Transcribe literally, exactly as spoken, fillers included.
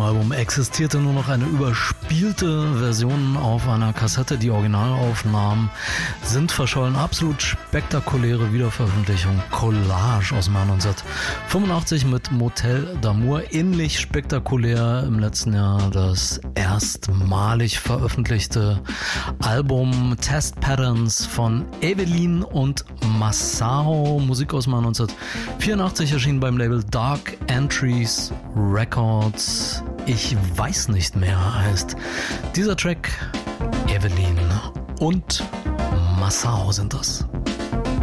Album existierte nur noch eine überspielte Version auf einer Kassette. Die Originalaufnahmen sind verschollen. Absolut spektakuläre Wiederveröffentlichung. Collage aus dem Jahr neunzehnhundertfünfundachtzig mit Motel d'Amour. Ähnlich spektakulär im letzten Jahr das erstmalig veröffentlichte Album Test Patterns von Evelyn und Masao. Musik aus dem Jahr neunzehnhundertvierundachtzig, erschienen beim Label Dark Entries Records. Ich weiß nicht mehr heißt dieser Track. Evelyn und Masao sind das.